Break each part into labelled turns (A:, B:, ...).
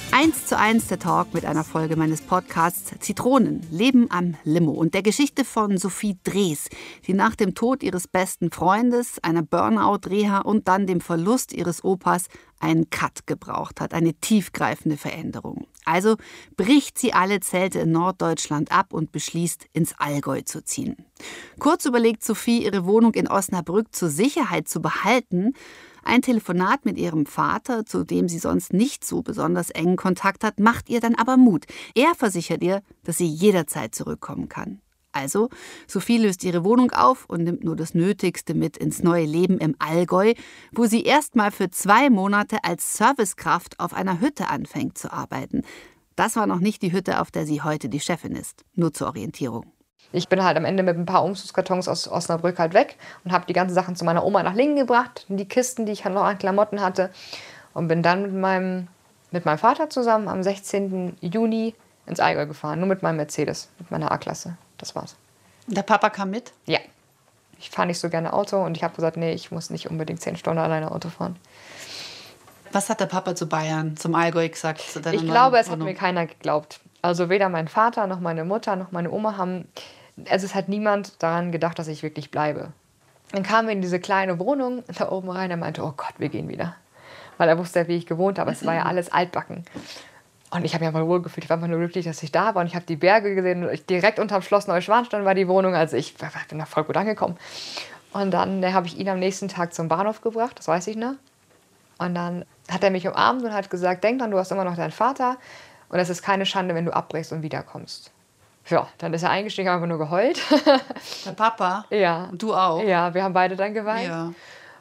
A: 1:1 der Talk mit einer Folge meines Podcasts Zitronen, Leben am Limo und der Geschichte von Sophie Drees, die nach dem Tod ihres besten Freundes, einer Burnout-Reha und dann dem Verlust ihres Opas einen Cut gebraucht hat, eine tiefgreifende Veränderung. Also bricht sie alle Zelte in Norddeutschland ab und beschließt, ins Allgäu zu ziehen. Kurz überlegt Sophie, ihre Wohnung in Osnabrück zur Sicherheit zu behalten. Ein Telefonat mit ihrem Vater, zu dem sie sonst nicht so besonders engen Kontakt hat, macht ihr dann aber Mut. Er versichert ihr, dass sie jederzeit zurückkommen kann. Also, Sophie löst ihre Wohnung auf und nimmt nur das Nötigste mit ins neue Leben im Allgäu, wo sie erst mal für 2 Monate als Servicekraft auf einer Hütte anfängt zu arbeiten. Das war noch nicht die Hütte, auf der sie heute die Chefin ist. Nur zur Orientierung.
B: Ich bin halt am Ende mit ein paar Umzugskartons aus Osnabrück halt weg und habe die ganzen Sachen zu meiner Oma nach Lingen gebracht, die Kisten, die ich noch an Klamotten hatte, und bin dann mit meinem Vater zusammen am 16. Juni ins Allgäu gefahren, nur mit meinem Mercedes, mit meiner A-Klasse. Das war's.
A: Der Papa kam mit?
B: Ja. Ich fahre nicht so gerne Auto und ich habe gesagt, nee, ich muss nicht unbedingt 10 Stunden alleine Auto fahren.
A: Was hat der Papa zu Bayern, zum Allgäu gesagt?
B: Ich glaube, es hat mir keiner geglaubt. Also weder mein Vater, noch meine Mutter, noch meine Oma es hat niemand daran gedacht, dass ich wirklich bleibe. Dann kamen wir in diese kleine Wohnung da oben rein. Er meinte, oh Gott, wir gehen wieder. Weil er wusste, wie ich gewohnt habe. Es war ja alles altbacken. Und ich habe mich einfach wohl gefühlt. Ich war einfach nur glücklich, dass ich da war. Und ich habe die Berge gesehen. Und direkt unterm Schloss Neuschwanstein war die Wohnung. Also ich bin da voll gut angekommen. Und dann habe ich ihn am nächsten Tag zum Bahnhof gebracht. Das weiß ich noch. Und dann hat er mich umarmt und hat gesagt, denk dran, du hast immer noch deinen Vater. Und es ist keine Schande, wenn du abbrichst und wiederkommst. Ja, dann ist er eingestiegen, haben einfach nur geheult.
A: Der Papa?
B: Ja.
A: Und du auch?
B: Ja, wir haben beide dann geweint.
A: Ja.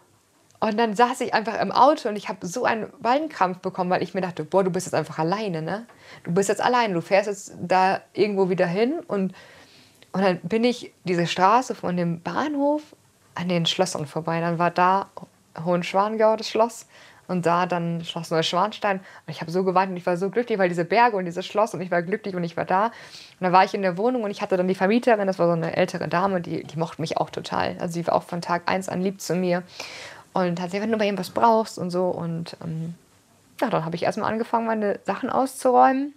B: Und dann saß ich einfach im Auto und ich habe so einen Wallenkrampf bekommen, weil ich mir dachte, boah, du bist jetzt einfach alleine, ne? Du bist jetzt alleine, du fährst jetzt da irgendwo wieder hin. Und dann bin ich diese Straße von dem Bahnhof an den Schlössern vorbei. Dann war da Hohenschwangau, das Schloss. Und da dann Schloss Neuschwanstein. Und ich habe so geweint und ich war so glücklich, weil diese Berge und dieses Schloss, und ich war glücklich und ich war da. Und dann war ich in der Wohnung und ich hatte dann die Vermieterin, das war so eine ältere Dame, die mochte mich auch total. Also sie war auch von Tag 1 an lieb zu mir. Und hat gesagt, wenn du bei ihm was brauchst und so. Und ja, dann habe ich erstmal angefangen, meine Sachen auszuräumen.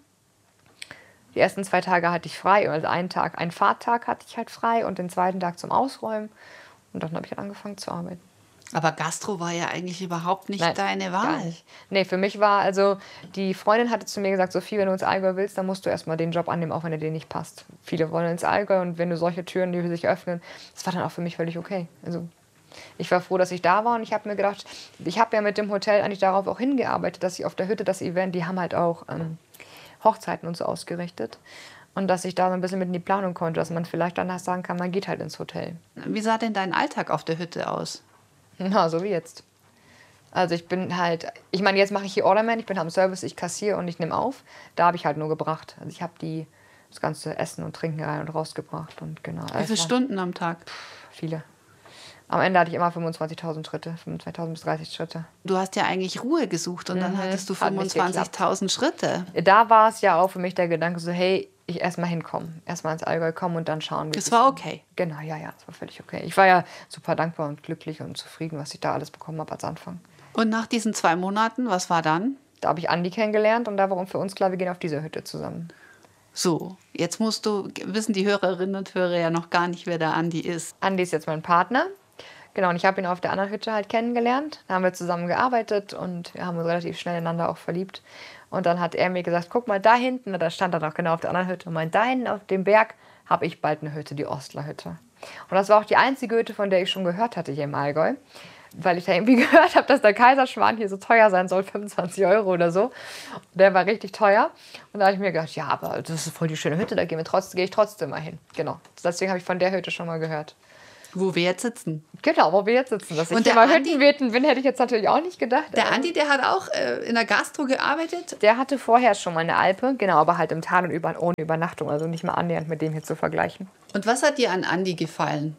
B: Die ersten 2 Tage hatte ich frei. Also einen Fahrttag hatte ich halt frei und den zweiten Tag zum Ausräumen. Und dann habe ich halt angefangen zu arbeiten.
A: Aber Gastro war ja eigentlich überhaupt nicht deine Wahl.
B: Gar nicht. Nee, für mich war, also die Freundin hatte zu mir gesagt, Sophie, wenn du ins Allgäu willst, dann musst du erstmal den Job annehmen, auch wenn er dir nicht passt. Viele wollen ins Allgäu und wenn du solche Türen, die sich öffnen, das war dann auch für mich völlig okay. Also ich war froh, dass ich da war und ich habe mir gedacht, ich habe ja mit dem Hotel eigentlich darauf auch hingearbeitet, dass ich auf der Hütte das Event, die haben halt auch Hochzeiten und so ausgerichtet. Und dass ich da so ein bisschen mit in die Planung konnte, dass man vielleicht danach sagen kann, man geht halt ins Hotel.
A: Wie sah denn dein Alltag auf der Hütte aus?
B: Na, so wie jetzt. Also ich bin halt, ich meine, jetzt mache ich hier Orderman, ich bin am Service, ich kassiere und ich nehme auf. Da habe ich halt nur gebracht. Also ich habe das ganze Essen und Trinken rein und rausgebracht und genau.
A: Wie viele Stunden am Tag?
B: Viele. Am Ende hatte ich immer 25.000 Schritte, 25.000 bis 30 Schritte.
A: Du hast ja eigentlich Ruhe gesucht und dann hattest du 25.000 Schritte.
B: Da war es ja auch für mich der Gedanke so, hey, ich erst mal hinkommen, erst mal ins Allgäu kommen und dann schauen, wie
A: das war okay.
B: Genau, ja, das war völlig okay. Ich war ja super dankbar und glücklich und zufrieden, was ich da alles bekommen habe als Anfang.
A: Und nach diesen 2 Monaten, was war dann?
B: Da habe ich Andi kennengelernt und da war für uns klar, wir gehen auf diese Hütte zusammen.
A: So, jetzt wissen die Hörerinnen und Hörer ja noch gar nicht, wer der Andi ist.
B: Andi ist jetzt mein Partner. Genau, und ich habe ihn auf der anderen Hütte halt kennengelernt. Da haben wir zusammen gearbeitet und wir haben uns relativ schnell ineinander auch verliebt. Und dann hat er mir gesagt, guck mal, da hinten, da stand er noch genau auf der anderen Hütte, und meint, da hinten auf dem Berg habe ich bald eine Hütte, die Ostlerhütte. Und das war auch die einzige Hütte, von der ich schon gehört hatte hier im Allgäu. Weil ich da irgendwie gehört habe, dass der Kaiserschmarrn hier so teuer sein soll, 25 € oder so. Der war richtig teuer. Und da habe ich mir gedacht, ja, aber das ist voll die schöne Hütte, da gehe ich trotzdem mal hin. Genau, deswegen habe ich von der Hütte schon mal gehört.
A: Wo wir jetzt sitzen.
B: Genau, wo wir jetzt sitzen. Dass
A: und
B: ich mal Hüttenwirtin bin, hätte ich jetzt natürlich auch nicht gedacht.
A: Der Andi, der hat auch in der Gastro gearbeitet?
B: Der hatte vorher schon mal eine Alpe, genau, aber halt im Tal und ohne Übernachtung. Also nicht mal annähernd mit dem hier zu vergleichen.
A: Und was hat dir an Andi gefallen?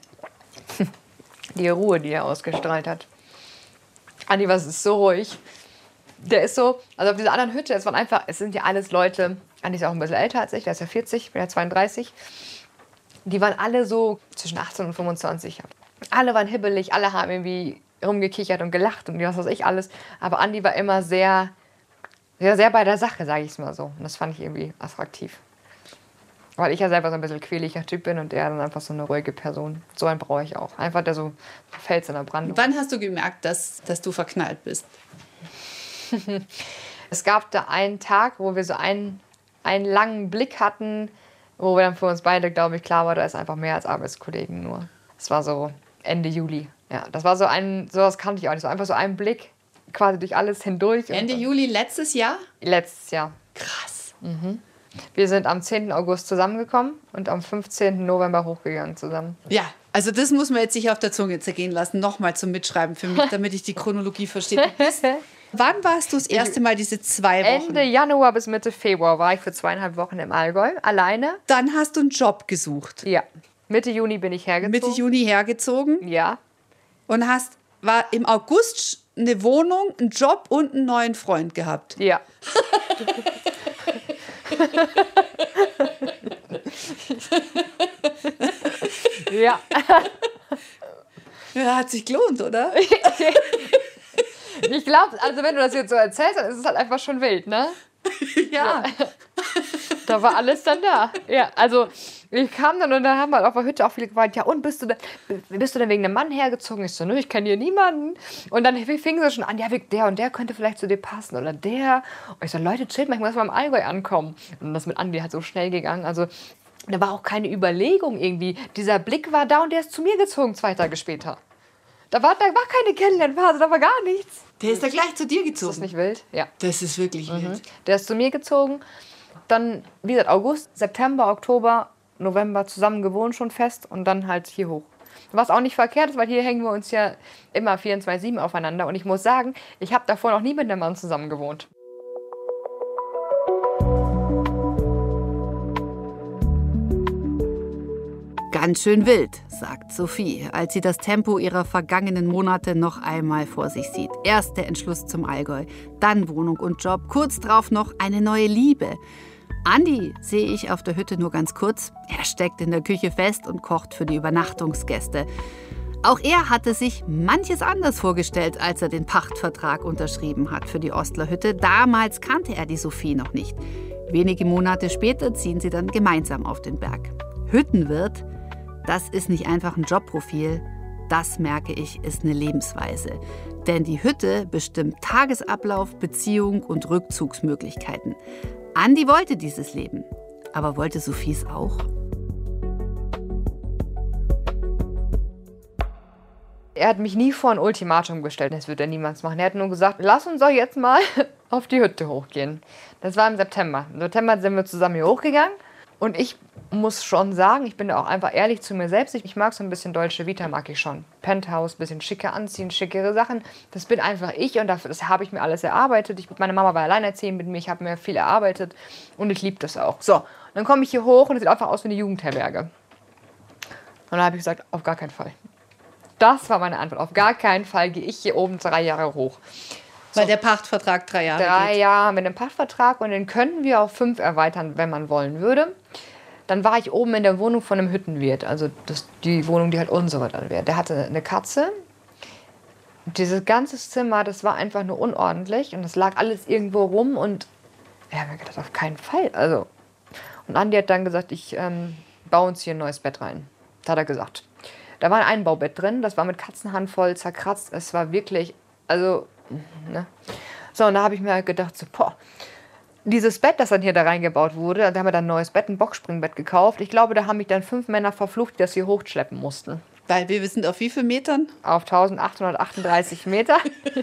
B: Die Ruhe, die er ausgestrahlt hat. Andi ist so ruhig. Der ist so, also auf dieser anderen Hütte, es sind ja alles Leute, Andi ist auch ein bisschen älter als ich, der ist ja 40, ich bin ja 32. Die waren alle so zwischen 18 und 25. Alle waren hibbelig, alle haben irgendwie rumgekichert und gelacht und was weiß ich alles. Aber Andi war immer sehr ja, sehr bei der Sache, sage ich es mal so. Und das fand ich irgendwie attraktiv. Weil ich ja selber so ein bisschen quäliger Typ bin und er dann einfach so eine ruhige Person. So einen brauche ich auch. Einfach der so Fels in der Brandung.
A: Wann hast du gemerkt, dass du verknallt bist?
B: Es gab da einen Tag, wo wir so einen langen Blick hatten, wo wir dann für uns beide, glaube ich, klar war, da ist einfach mehr als Arbeitskollegen nur. Es war so Ende Juli. Ja, das war sowas kannte ich auch nicht. So einfach so ein Blick quasi durch alles hindurch.
A: Ende Juli letztes Jahr?
B: Letztes Jahr.
A: Krass.
B: Wir sind am 10. August zusammengekommen und am 15. November hochgegangen zusammen.
A: Ja, also das muss man jetzt sich auf der Zunge zergehen lassen. Nochmal zum Mitschreiben für mich, damit ich die Chronologie verstehe. Wann warst du das erste Mal diese 2 Wochen?
B: Ende Januar bis Mitte Februar war ich für 2,5 Wochen im Allgäu, alleine.
A: Dann hast du einen Job gesucht.
B: Ja. Mitte Juni bin ich hergezogen.
A: Mitte Juni hergezogen.
B: Ja.
A: Und war im August eine Wohnung, einen Job und einen neuen Freund gehabt.
B: Ja. Ja.
A: Ja, hat sich gelohnt, oder?
B: Ich glaube, also wenn du das jetzt so erzählst, dann ist es halt einfach schon wild, ne?
A: Ja.
B: Da war alles dann da. Ja, also ich kam dann und dann haben wir auf der Hütte auch viele gefragt, ja und bist du denn wegen einem Mann hergezogen? Ich so, nö, ich kenne hier niemanden. Und dann fingen sie schon an, ja, der und der könnte vielleicht zu dir passen oder der. Und ich so, Leute, chillt mal, ich muss mal im Allgäu ankommen. Und das mit Andi hat so schnell gegangen, also da war auch keine Überlegung irgendwie. Dieser Blick war da und der ist zu mir gezogen 2 Tage später. Da war keine Kennenlernphase, da war gar nichts.
A: Der ist da gleich zu dir gezogen.
B: Ist das nicht wild? Ja.
A: Das ist wirklich wild.
B: Der ist zu mir gezogen. Dann, wie gesagt, August, September, Oktober, November zusammen gewohnt schon fest und dann halt hier hoch. Was auch nicht verkehrt ist, weil hier hängen wir uns ja immer 24/7 aufeinander. Und ich muss sagen, ich habe davor noch nie mit einem Mann zusammen gewohnt.
A: Ganz schön wild, sagt Sophie, als sie das Tempo ihrer vergangenen Monate noch einmal vor sich sieht. Erst der Entschluss zum Allgäu, dann Wohnung und Job, kurz drauf noch eine neue Liebe. Andi sehe ich auf der Hütte nur ganz kurz. Er steckt in der Küche fest und kocht für die Übernachtungsgäste. Auch er hatte sich manches anders vorgestellt, als er den Pachtvertrag unterschrieben hat für die Ostlerhütte. Damals kannte er die Sophie noch nicht. Wenige Monate später ziehen sie dann gemeinsam auf den Berg. Hüttenwirt, das ist nicht einfach ein Jobprofil, das merke ich, ist eine Lebensweise. Denn die Hütte bestimmt Tagesablauf, Beziehung und Rückzugsmöglichkeiten. Andi wollte dieses Leben, aber wollte Sophie es auch?
B: Er hat mich nie vor ein Ultimatum gestellt, das würde er niemals machen. Er hat nur gesagt, lass uns doch jetzt mal auf die Hütte hochgehen. Das war im September. Im September sind wir zusammen hier hochgegangen. Und ich muss schon sagen, ich bin da auch einfach ehrlich zu mir selbst. Ich mag so ein bisschen Dolce Vita, mag ich schon. Penthouse, bisschen schicker anziehen, schickere Sachen. Das bin einfach ich und das habe ich mir alles erarbeitet. Meine Mama war alleinerziehend mit mir, ich habe mir viel erarbeitet und ich liebe das auch. So, dann komme ich hier hoch und es sieht einfach aus wie eine Jugendherberge. Und dann habe ich gesagt, auf gar keinen Fall. Das war meine Antwort. Auf gar keinen Fall gehe ich hier oben 3 Jahre hoch.
A: Weil der Pachtvertrag 3 Jahre geht.
B: 3 Jahre mit dem Pachtvertrag und den könnten wir auf 5 erweitern, wenn man wollen würde. Dann war ich oben in der Wohnung von einem Hüttenwirt, also die Wohnung, die halt unsere dann wäre. Der hatte eine Katze. Dieses ganze Zimmer, das war einfach nur unordentlich und es lag alles irgendwo rum und ich habe mir gedacht, auf keinen Fall. Also. Und Andi hat dann gesagt, ich baue uns hier ein neues Bett rein. Das hat er gesagt. Da war ein Einbaubett drin, das war mit Katzenhandvoll zerkratzt. Es war wirklich, also, ne. So, und da habe ich mir halt gedacht, so, boah, dieses Bett, das dann hier da reingebaut wurde, da haben wir dann ein neues Bett, ein Boxspringbett gekauft. Ich glaube, da haben mich dann 5 Männer verflucht, die das hier hochschleppen mussten.
A: Weil wir wissen, auf wie viel Metern?
B: Auf 1838 Meter.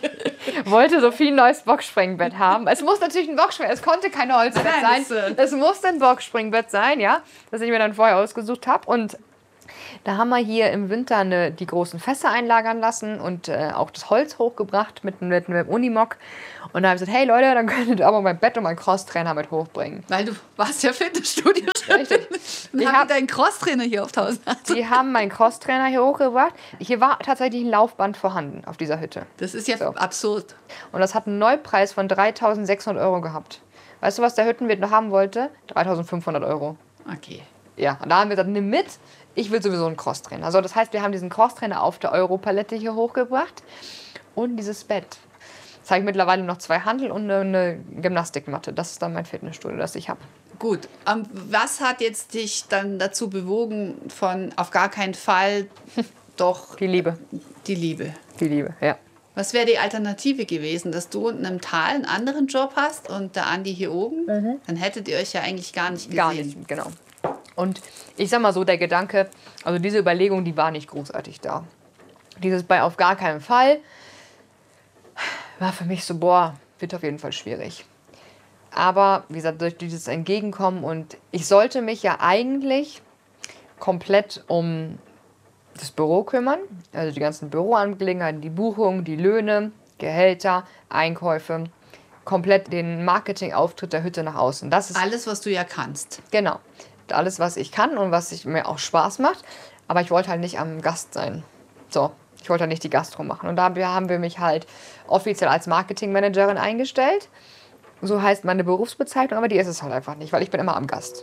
B: Wollte Sophie ein neues Boxspringbett haben. Es muss natürlich ein Boxspringbett, es konnte kein Holzbett sein. Es musste ein Boxspringbett sein, ja, das ich mir dann vorher ausgesucht habe. Und da haben wir hier im Winter die großen Fässer einlagern lassen und auch das Holz hochgebracht mit einem Unimog. Und da habe ich gesagt, hey Leute, dann könntet ihr aber mein Bett und meinen Crosstrainer mit hochbringen.
A: Weil du warst ja Fitnessstudio.
B: Richtig.
A: Und haben deinen Crosstrainer hier auf 1000.
B: Die haben meinen Crosstrainer hier hochgebracht. Hier war tatsächlich ein Laufband vorhanden auf dieser Hütte.
A: Das ist ja so absurd.
B: Und das hat einen Neupreis von 3.600 Euro gehabt. Weißt du, was der Hüttenwirt noch haben wollte? 3.500 Euro.
A: Okay.
B: Ja, und da haben wir gesagt, nimm mit. Ich will sowieso einen Crosstrainer. Also das heißt, wir haben diesen Crosstrainer auf der Europalette hier hochgebracht und dieses Bett. Jetzt habe ich mittlerweile noch 2 Handel und eine Gymnastikmatte. Das ist dann mein Fitnessstudio, das ich habe.
A: Gut, was hat jetzt dich dann dazu bewogen, von auf gar keinen Fall doch...
B: Die Liebe.
A: Die Liebe.
B: Die Liebe, ja.
A: Was wäre die Alternative gewesen, dass du unten im Tal einen anderen Job hast und der Andi hier oben? Dann hättet ihr euch ja eigentlich gar nicht gesehen.
B: Gar nicht, genau. Und ich sag mal so, der Gedanke, also diese Überlegung, die war nicht großartig da. Dieses bei auf gar keinen Fall war für mich so, wird auf jeden Fall schwierig. Aber wie gesagt, durch dieses Entgegenkommen und ich sollte mich ja eigentlich komplett um das Büro kümmern, also die ganzen Büroangelegenheiten, die Buchung, die Löhne, Gehälter, Einkäufe, komplett den Marketingauftritt der Hütte nach außen. Das ist
A: alles, was du ja kannst.
B: Genau, alles, was ich kann und was mir auch Spaß macht. Aber ich wollte halt nicht am Gast sein. So, ich wollte halt nicht die Gastro machen. Und da haben wir mich halt offiziell als Marketingmanagerin eingestellt. So heißt meine Berufsbezeichnung, aber die ist es halt einfach nicht, weil ich bin immer am Gast.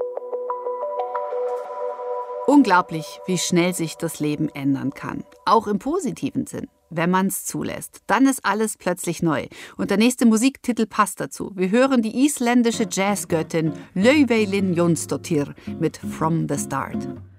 A: Unglaublich, wie schnell sich das Leben ändern kann. Auch im positiven Sinn, wenn man es zulässt. Dann ist alles plötzlich neu. Und der nächste Musiktitel passt dazu. Wir hören die isländische Jazzgöttin Laufey Jónsdóttir mit From the Start.